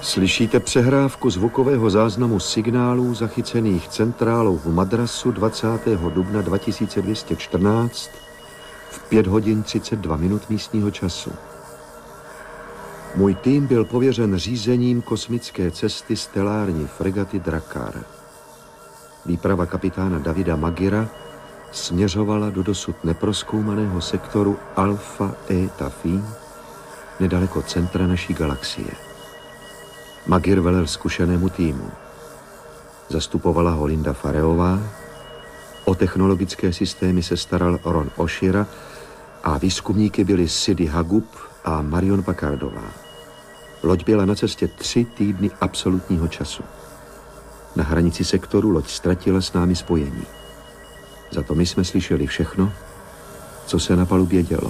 Slyšíte přehrávku zvukového záznamu signálů zachycených centrálou v Madrasu 20. dubna 2214 v 5 hodin 32 minut místního času. Můj tým byl pověřen řízením kosmické cesty stelární fregaty Drakkar. Výprava kapitána Davida Magira směřovala do dosud neprozkoumaného sektoru Alpha Eta Phi nedaleko centra naší galaxie. Magir velel zkušenému týmu. Zastupovala ho Linda Fareová, o technologické systémy se staral Ron Oshira a výzkumníky byli Sidi Hagub a Marion Packardová. Loď byla na cestě 3 týdny absolutního času. Na hranici sektoru loď ztratila s námi spojení. Za to my jsme slyšeli všechno, co se na palubě dělo.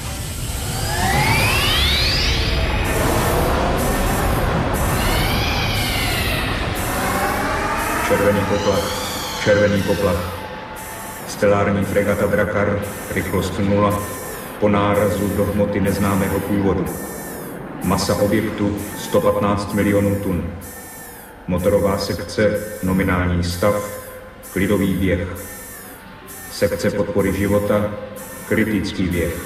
Červený poplach. Stelární fregata Drakkar, rychlost 0, po nárazu do hmoty neznámého původu. Masa objektu 115 milionů tun. Motorová sekce, nominální stav, klidový běh. Sekce podpory života, kritický běh.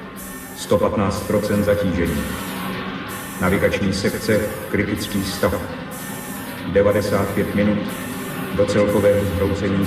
115% zatížení. Navigační sekce, kritický stav. 95 minut do celkového zhroucení